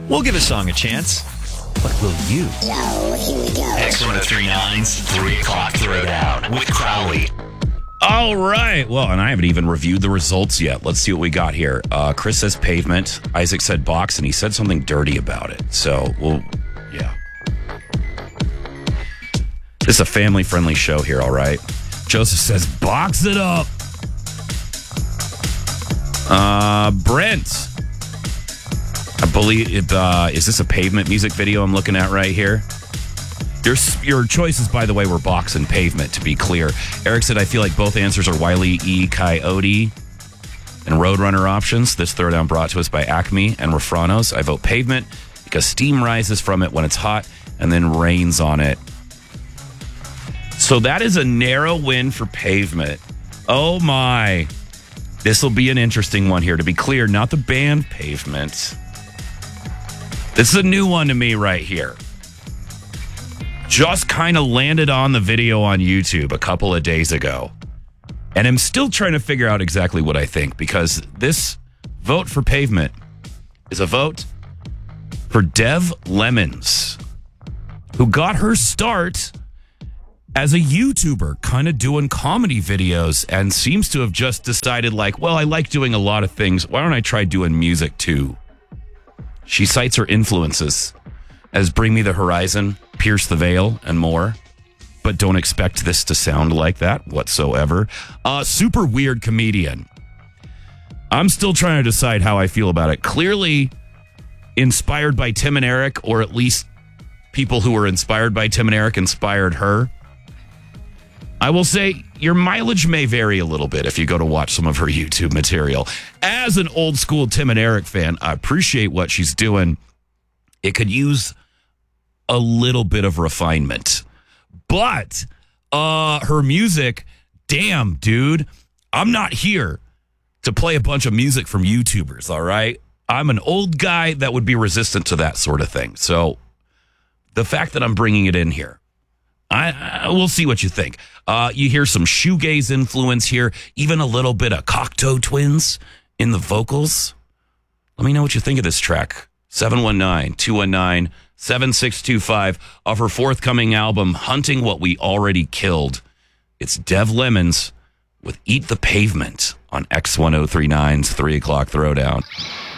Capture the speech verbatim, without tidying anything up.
We'll give a song a chance. What will you? Yo, here we go. X ten thirty-nine's three o'clock Throwdown with Crowley. All right. Well, and I haven't even reviewed the results yet. Let's see what we got here. Uh, Chris says pavement. Isaac said box, and he said something dirty about it. So, well, yeah. This is a family-friendly show here, all right? Joseph says box it up. Uh, Brent. I believe, uh, is this a pavement music video I'm looking at right here? Your your choices, by the way, were box and pavement, to be clear. Eric said, I feel like both answers are Wile E. Coyote and Roadrunner options. This throwdown brought to us by Acme and Refranos. I vote pavement because steam rises from it when it's hot and then rains on it. So that is a narrow win for pavement. Oh, my. This will be an interesting one here. To be clear, not the band Pavement. This is a new one to me right here. Just kind of landed on the video on YouTube a couple of days ago. And I'm still trying to figure out exactly what I think, because this vote for Pavement is a vote for Dev Lemons, who got her start as a YouTuber, kind of doing comedy videos, and seems to have just decided, like, well, I like doing a lot of things. Why don't I try doing music too? She cites her influences as Bring Me the Horizon, Pierce the Veil, and more. But don't expect this to sound like that whatsoever. Uh, super weird comedian. I'm still trying to decide how I feel about it. Clearly inspired by Tim and Eric, or at least people who were inspired by Tim and Eric inspired her. I will say your mileage may vary a little bit if you go to watch some of her YouTube material. As an old school Tim and Eric fan, I appreciate what she's doing. It could use a little bit of refinement. But uh, her music, damn, dude, I'm not here to play a bunch of music from YouTubers, all right? I'm an old guy that would be resistant to that sort of thing. So the fact that I'm bringing it in here, I, I we'll see what you think. Uh, you hear some shoegaze influence here, even a little bit of Cocteau Twins in the vocals. Let me know what you think of this track. seven one nine, two one nine, seven six two five of her forthcoming album, Hunting What We Already Killed. It's Dev Lemons with Eat the Pavement on X ten thirty-nine's three o'clock Throwdown.